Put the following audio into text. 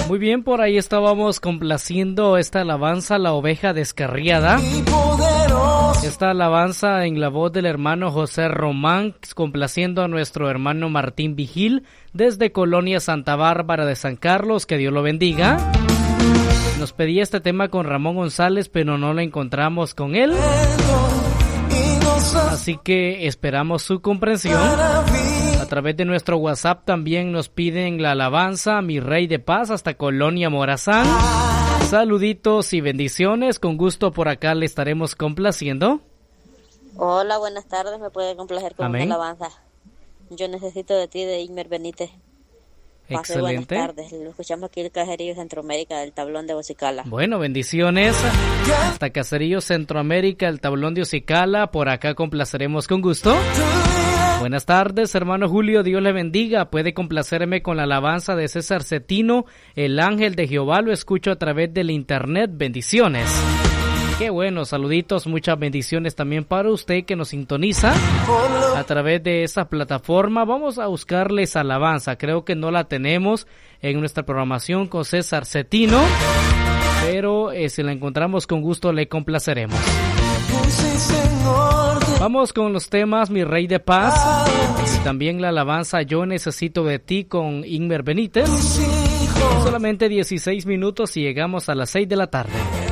Muy bien, por ahí estábamos complaciendo esta alabanza, La Oveja Descarriada. Esta alabanza en la voz del hermano José Román, complaciendo a nuestro hermano Martín Vigil desde Colonia Santa Bárbara de San Carlos, que Dios lo bendiga. Nos pedía este tema con Ramón González, pero no lo encontramos con él. Así que esperamos su comprensión. A través de nuestro WhatsApp también nos piden la alabanza Mi Rey de Paz hasta Colonia Morazán. Saluditos y bendiciones. Con gusto por acá le estaremos complaciendo. Hola, buenas tardes. ¿Me puede complacer con Amén. una alabanza? Yo necesito de ti, de Igmer Benítez. Pase Excelente. buenas tardes. Lo escuchamos aquí en el Caserío Centroamérica del Tablón de Bocicala. Bueno, bendiciones. Hasta Caserío Centroamérica, el Tablón de Ocicala. Por acá complaceremos con gusto. Buenas tardes, hermano Julio. Dios le bendiga. Puede complacerme con la alabanza de César Cetino, El Ángel de Jehová. Lo escucho a través del internet. Bendiciones. Qué bueno, saluditos, muchas bendiciones también para usted que nos sintoniza a través de esa plataforma. Vamos a buscarles alabanza, creo que no la tenemos en nuestra programación con César Cetino, pero si la encontramos con gusto le complaceremos. Vamos con los temas Mi Rey de Paz y también la alabanza Yo Necesito de Ti con Igmer Benítez. Solamente 16 minutos y llegamos a las 6 de la tarde.